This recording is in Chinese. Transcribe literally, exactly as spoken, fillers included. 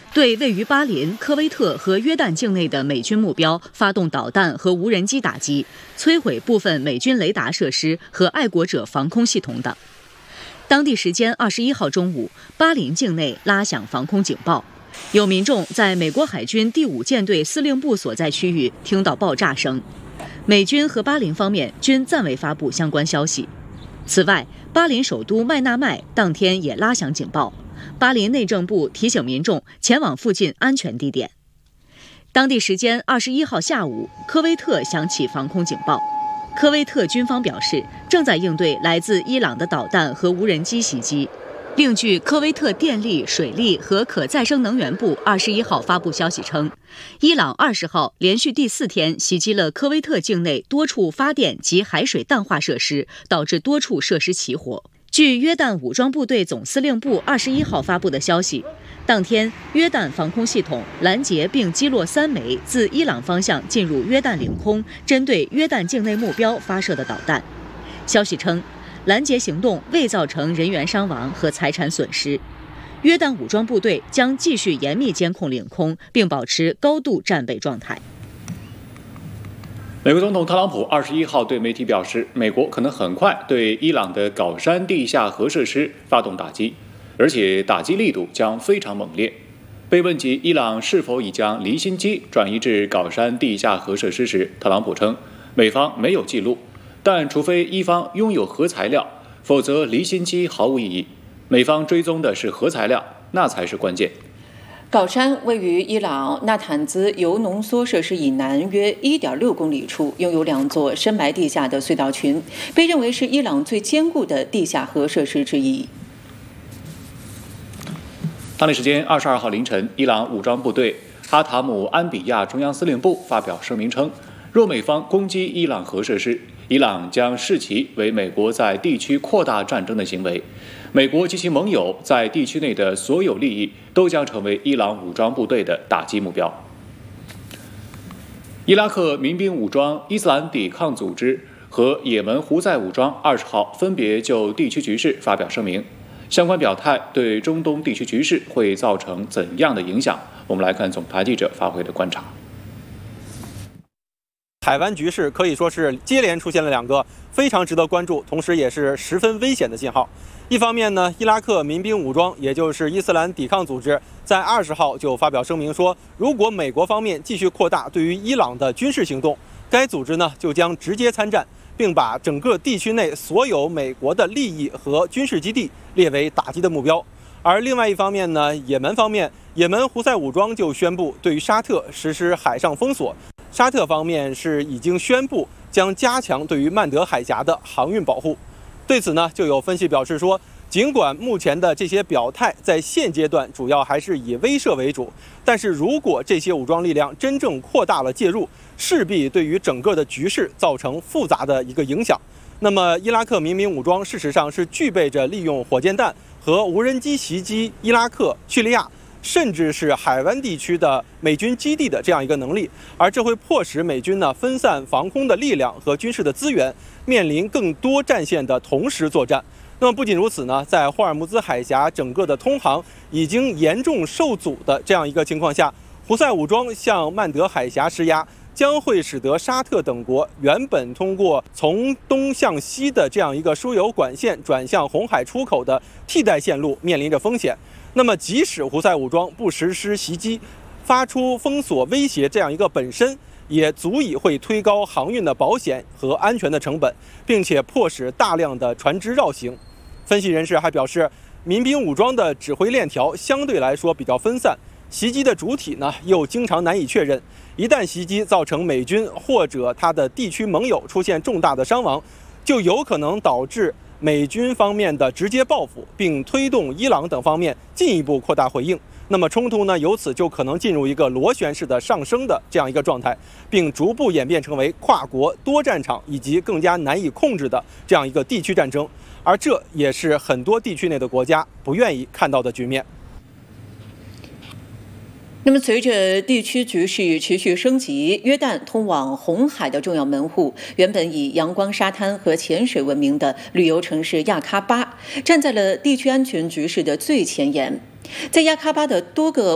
对位于巴林、科威特和约旦境内的美军目标发动导弹和无人机打击，摧毁部分美军雷达设施和爱国者防空系统等。当地时间二十一号中午，巴林境内拉响防空警报，有民众在美国海军第五舰队司令部所在区域听到爆炸声。美军和巴林方面均暂未发布相关消息。此外，巴林首都麦纳麦当天也拉响警报，巴林内政部提醒民众前往附近安全地点。当地时间二十一号下午，科威特响起防空警报。科威特军方表示，正在应对来自伊朗的导弹和无人机袭击。另据科威特电力、水利和可再生能源部二十一号发布消息称，伊朗二十号连续第四天袭击了科威特境内多处发电及海水淡化设施，导致多处设施起火。据约旦武装部队总司令部二十一号发布的消息，当天约旦防空系统拦截并击落三枚自伊朗方向进入约旦领空，针对约旦境内目标发射的导弹。消息称，拦截行动未造成人员伤亡和财产损失。约旦武装部队将继续严密监控领空，并保持高度战备状态。 美国总统特朗普二十一号对媒体表示，美国可能很快对伊朗的镐山地下核设施发动打击，而且打击力度将非常猛烈。被问及伊朗是否已将离心机转移至镐山地下核设施时，特朗普称，美方没有记录，但除非伊方拥有核材料，否则离心机毫无意义。美方追踪的是核材料，那才是关键。 镐山位于伊朗纳坦兹铀浓缩设施以南约 一点六公里处，拥有两座深埋地下的隧道群，被认为是伊朗最坚固的地下核设施之一。 当地时间二十二号凌晨，伊朗武装部队哈塔姆安比亚中央司令部发表声明称，若美方攻击伊朗核设施，伊朗将视其为美国在地区扩大战争的行为。美国及其盟友在地区内的所有利益都将成为伊朗武装部队的打击目标。伊拉克民兵武装伊斯兰抵抗组织和也门胡塞武装二十号分别就地区局势发表声明，相关表态对中东地区局势会造成怎样的影响？我们来看总台记者发回的观察。 海湾局势可以说是接连出现了两个非常值得关注，同时也是十分危险的信号。一方面呢，伊拉克民兵武装，也就是伊斯兰抵抗组织，在二十号就发表声明说，如果美国方面继续扩大对于伊朗的军事行动，该组织呢就将直接参战，并把整个地区内所有美国的利益和军事基地列为打击的目标。而另外一方面呢，也门方面，也门胡塞武装就宣布对于沙特实施海上封锁。沙特方面是已经宣布将加强对于曼德海峡的航运保护。对此呢，就有分析表示说，尽管目前的这些表态在现阶段主要还是以威慑为主，但是如果这些武装力量真正扩大了介入，势必对于整个的局势造成复杂的一个影响。那么伊拉克民兵武装事实上是具备着利用火箭弹和无人机袭击伊拉克、叙利亚甚至是海湾地区的美军基地的这样一个能力，而这会迫使美军呢分散防空的力量和军事的资源，面临更多战线的同时作战。那么不仅如此呢，在霍尔木兹海峡整个的通航已经严重受阻的这样一个情况下，胡塞武装向曼德海峡施压，将会使得沙特等国原本通过从东向西的这样一个输油管线转向红海出口的替代线路面临着风险。那么即使胡塞武装不实施袭击，发出封锁威胁这样一个本身，也足以会推高航运的保险和安全的成本，并且迫使大量的船只绕行。分析人士还表示，民兵武装的指挥链条相对来说比较分散，袭击的主体呢又经常难以确认。一旦袭击造成美军或者他的地区盟友出现重大的伤亡，就有可能导致美军方面的直接报复，并推动伊朗等方面进一步扩大回应。那么冲突呢，由此就可能进入一个螺旋式的上升的这样一个状态，并逐步演变成为跨国多战场以及更加难以控制的这样一个地区战争。而这也是很多地区内的国家不愿意看到的局面。 那么，随着地区局势持续升级，约旦通往红海的重要门户，原本以阳光沙滩和潜水闻名的旅游城市亚喀巴，站在了地区安全局势的最前沿。在亚喀巴的多个